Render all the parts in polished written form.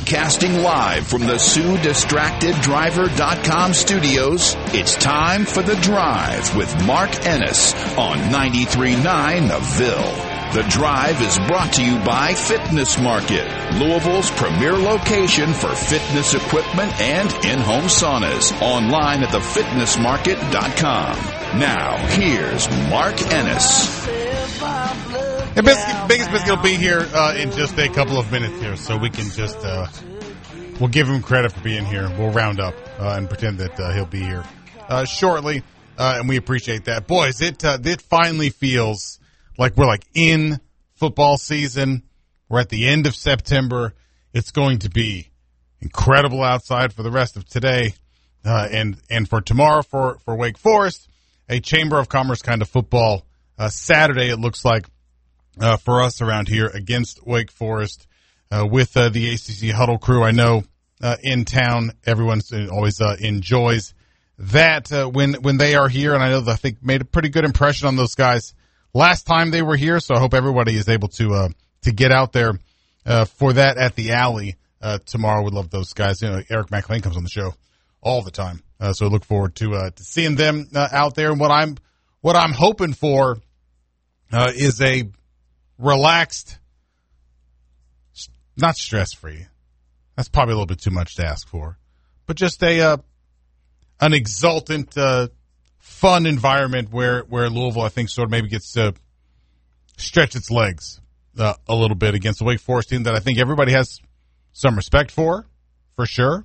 Broadcasting live from the SueDistractedDriver.com studios, it's time for The Drive with Mark Ennis on 93.9 The Ville. The Drive is brought to you by Fitness Market, Louisville's premier location for fitness equipment and in-home saunas. Online at thefitnessmarket.com. Now, here's Mark Ennis. And Biggest Biscuit will be here in just a couple of minutes here, so we can just we'll give him credit for being here. We'll round up and pretend that he'll be here shortly, and we appreciate that. Boys, it finally feels like we're in football season. We're at the end of September. It's going to be incredible outside for the rest of today, and for tomorrow for Wake Forest, a Chamber of Commerce kind of football Saturday. It looks like. For us around here against Wake Forest with the ACC Huddle crew. I know in town everyone always enjoys that when they are here, and I know that I think made a pretty good impression on those guys last time they were here, so I hope everybody is able to get out there for that at the Alley tomorrow. We love those guys. You know, Eric McLean comes on the show all the time, so I look forward to seeing them out there. And what I'm hoping for is a relaxed, not stress-free. That's probably a little bit too much to ask for. But just an exultant, fun environment where Louisville, I think, sort of maybe gets to stretch its legs a little bit against the Wake Forest team that I think everybody has some respect for sure.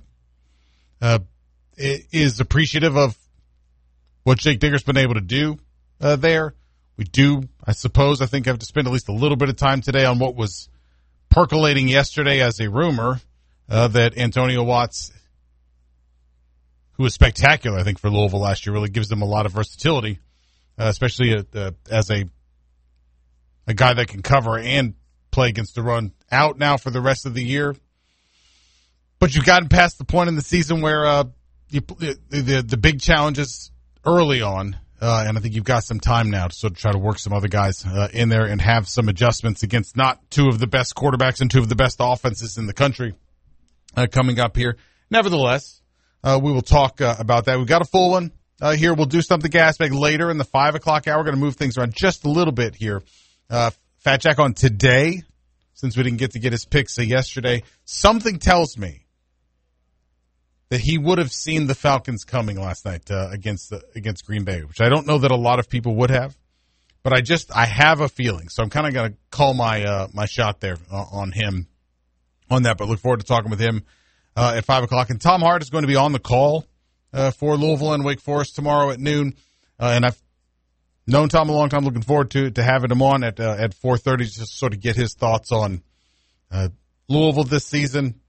Is appreciative of what Jake Digger's been able to do there. We do, I think, have to spend at least a little bit of time today on what was percolating yesterday as a rumor that Antonio Watts, who was spectacular, I think, for Louisville last year, really gives them a lot of versatility, especially as a guy that can cover and play against the run, out now for the rest of the year. But you've gotten past the point in the season where the big challenges early on. And I think you've got some time now to sort of try to work some other guys in there and have some adjustments against not two of the best quarterbacks and two of the best offenses in the country coming up here. Nevertheless, we will talk about that. We've got a full one here. We'll do something Gasbag later in the 5 o'clock hour. We're going to move things around just a little bit here. Fat Jack on today, since we didn't get his picks yesterday. Something tells me that he would have seen the Falcons coming last night against Green Bay, which I don't know that a lot of people would have, but I have a feeling. So I'm kind of going to call my shot there on him on that, but look forward to talking with him at 5 o'clock. And Tom Hart is going to be on the call for Louisville and Wake Forest tomorrow at noon. And I've known Tom a long time, looking forward to having him on at 4:30 just to sort of get his thoughts on Louisville this season.